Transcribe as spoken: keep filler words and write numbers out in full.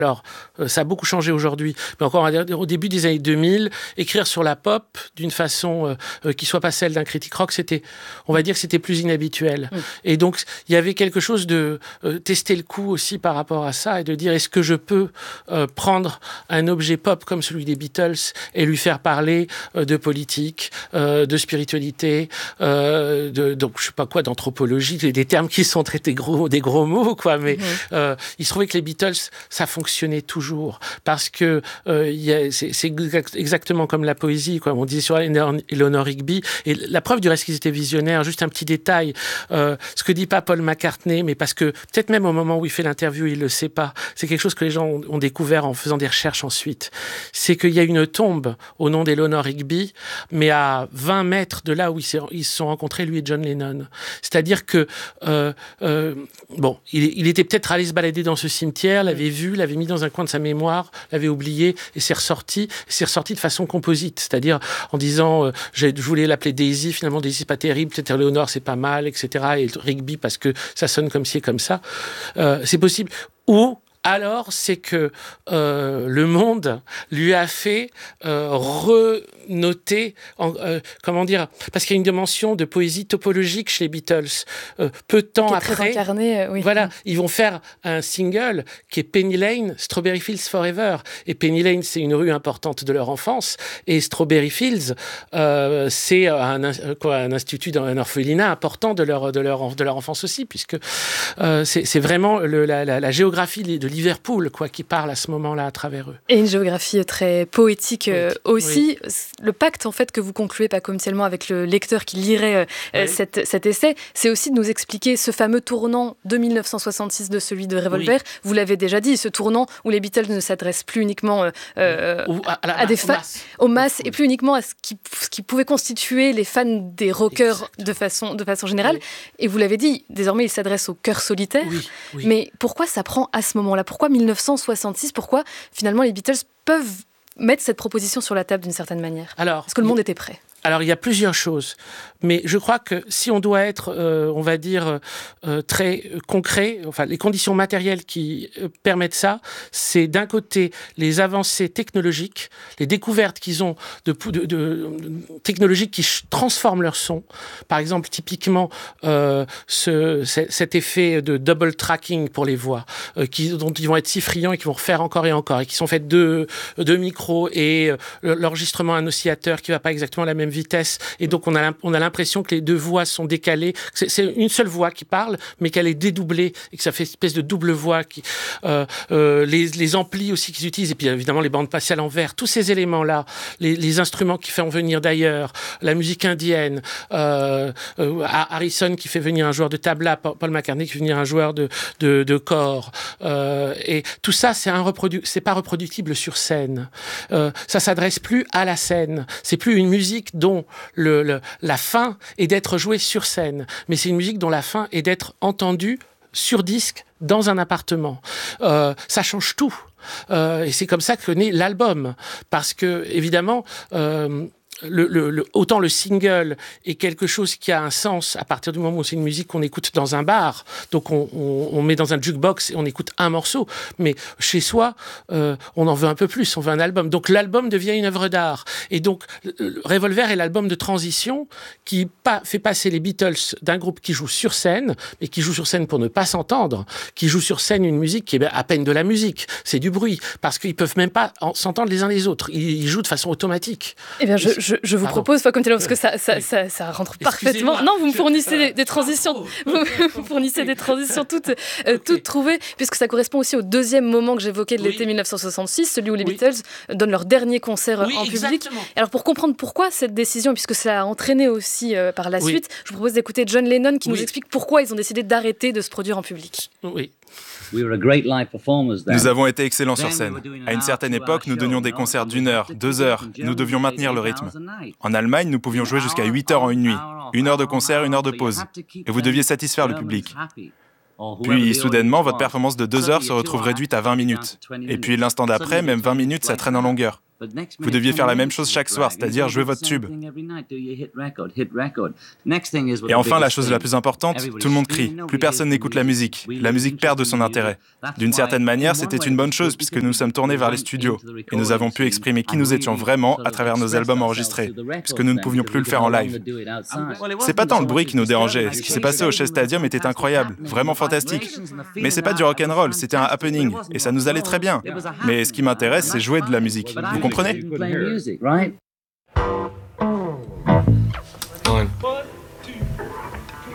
Alors, euh, ça a beaucoup changé aujourd'hui, mais encore on va dire, au début des années deux mille, écrire sur la pop d'une façon euh, euh, qui soit pas celle d'un critique rock, c'était, on va dire que c'était plus inhabituel. Mm. Et donc, il y avait quelque chose de euh, tester le coup aussi par rapport à ça et de dire, est-ce que je peux euh, prendre un objet pop comme celui des Beatles et lui faire parler euh, de politique, euh, de spiritualité, euh, de, donc je sais pas quoi, d'anthropologie, des, des termes qui sont traités gros, des gros mots, quoi, mais mm. euh, il se trouvait que les Beatles, ça fonctionnait toujours, parce que euh, y a, c'est, c'est exactement comme la poésie, quoi. On disait sur Eleanor Rigby, et la preuve du reste qu'ils étaient visionnaires. Juste un petit détail, euh, ce que dit pas Paul McCartney, mais parce que peut-être même au moment où il fait l'interview, il le sait pas. C'est quelque chose que les gens ont, ont découvert en faisant des recherches ensuite. C'est qu'il y a une tombe au nom d'Eleanor Rigby, mais à vingt mètres de là où ils se, ils se sont rencontrés, lui et John Lennon. C'est-à-dire que euh, euh, bon, il, il était peut-être allé se balader dans ce cimetière, l'avait vu, l'avait mis dans un coin de sa mémoire, l'avait oublié et c'est ressorti, c'est ressorti de façon composite, c'est-à-dire en disant euh, je voulais l'appeler Daisy, finalement Daisy c'est pas terrible, peut-être Léonore c'est pas mal, et cetera. Et Rigby parce que ça sonne comme ci et comme ça. Euh, c'est possible. Ou alors, c'est que euh, le monde lui a fait euh, renoter, en, euh, comment dire, parce qu'il y a une dimension de poésie topologique chez les Beatles. Euh, peu de temps qui est après, très incarné, oui. Voilà, ils vont faire un single qui est Penny Lane, Strawberry Fields Forever. Et Penny Lane, c'est une rue importante de leur enfance, et Strawberry Fields, euh, c'est un, quoi, un institut, un orphelinat important de leur de leur de leur enfance aussi, puisque euh, c'est, c'est vraiment le, la, la, la géographie de Liverpool, quoi, qui parle à ce moment-là à travers eux. Et une géographie très poétique euh, aussi. Oui. Le pacte, en fait, que vous concluez pas commercialement avec le lecteur qui lirait euh, oui. cette, cet essai, c'est aussi de nous expliquer ce fameux tournant de dix-neuf cent soixante-six de celui de Revolver. Oui. Vous l'avez déjà dit, ce tournant où les Beatles ne s'adressent plus uniquement euh, Ou à, à, la, à des fans, aux masses, oui. et plus uniquement à ce qui, ce qui pouvait constituer les fans des rockers de façon, de façon générale. Oui. Et vous l'avez dit, désormais, ils s'adressent au cœur solitaire. Oui. Oui. Mais pourquoi ça prend à ce moment-là ? Pourquoi dix-neuf cent soixante-six ? Pourquoi, finalement, les Beatles peuvent mettre cette proposition sur la table d'une certaine manière ? Alors, Est-ce que le monde était prêt ? Alors, il y a plusieurs choses. Mais je crois que si on doit être, euh, on va dire, euh, très concret, enfin, les conditions matérielles qui euh, permettent ça, c'est d'un côté les avancées technologiques, les découvertes qu'ils ont de, de, de, de technologiques qui transforment leur son. Par exemple, typiquement, euh, ce, cet effet de double tracking pour les voix, euh, qui, dont ils vont être si friands et qui vont refaire encore et encore, et qui sont faits de, de micros et euh, l'enregistrement à un oscillateur qui va pas exactement à la même vitesse, et donc on a, on a l'impression que les deux voix sont décalées, c'est, c'est une seule voix qui parle, mais qu'elle est dédoublée, et que ça fait une espèce de double voix. Qui, euh, euh, les, les amplis aussi qu'ils utilisent, et puis évidemment les bandes passées à l'envers, tous ces éléments-là, les, les instruments qui font venir d'ailleurs, la musique indienne, euh, euh, Harrison qui fait venir un joueur de tabla, Paul McCartney qui fait venir un joueur de, de, de corps, euh, et tout ça, c'est, un reprodu- c'est pas reproductible sur scène. Euh, ça s'adresse plus à la scène, c'est plus une musique dont le, le, la fin est d'être jouée sur scène, mais c'est une musique dont la fin est d'être entendue sur disque dans un appartement. Euh, ça change tout. Euh, et c'est comme ça que naît l'album. Parce que, évidemment, euh, Le, le, le, autant le single est quelque chose qui a un sens à partir du moment où c'est une musique qu'on écoute dans un bar, donc on, on, on met dans un jukebox et on écoute un morceau, mais chez soi euh, on en veut un peu plus, on veut un album, donc l'album devient une œuvre d'art, et donc le Revolver est l'album de transition qui pa- fait passer les Beatles d'un groupe qui joue sur scène, mais qui joue sur scène pour ne pas s'entendre, qui joue sur scène une musique qui est à peine de la musique, c'est du bruit, parce qu'ils peuvent même pas en, s'entendre les uns les autres, ils, ils jouent de façon automatique. Eh bien, je, je Je, je vous Pardon. propose, comme parce que ça, ça, oui. ça, ça rentre parfaitement. Non, vous me fournissez des, des transitions, vous, vous fournissez des transitions toutes, euh, okay. toutes trouvées, puisque ça correspond aussi au deuxième moment que j'évoquais de oui. l'été dix-neuf cent soixante-six, celui où les oui. Beatles donnent leur dernier concert oui, en public. Exactement. Alors, pour comprendre pourquoi cette décision, puisque ça a entraîné aussi euh, par la oui. suite, je vous propose d'écouter John Lennon qui oui. nous explique pourquoi ils ont décidé d'arrêter de se produire en public. Oui. Nous avons été excellents sur scène. À une certaine époque, nous donnions des concerts d'une heure, deux heures. Nous devions maintenir le rythme. En Allemagne, nous pouvions jouer jusqu'à huit heures en une nuit. Une heure de concert, une heure de pause. Et vous deviez satisfaire le public. Puis, soudainement, votre performance de deux heures se retrouve réduite à vingt minutes. Et puis, l'instant d'après, même vingt minutes, ça traîne en longueur. Vous deviez faire la même chose chaque soir, c'est-à-dire jouer votre tube. Et enfin, la chose la plus importante, tout le monde crie. Plus personne n'écoute la musique. La musique perd de son intérêt. D'une certaine manière, c'était une bonne chose puisque nous nous sommes tournés vers les studios et nous avons pu exprimer qui nous étions vraiment à travers nos albums enregistrés, puisque nous ne pouvions plus le faire en live. C'est pas tant le bruit qui nous dérangeait. Ce qui s'est passé au Shea Stadium était incroyable, vraiment fantastique. Mais c'est pas du rock'n'roll, c'était un happening et ça nous allait très bien. Mais ce qui m'intéresse, c'est jouer de la musique. Vous comprenez ?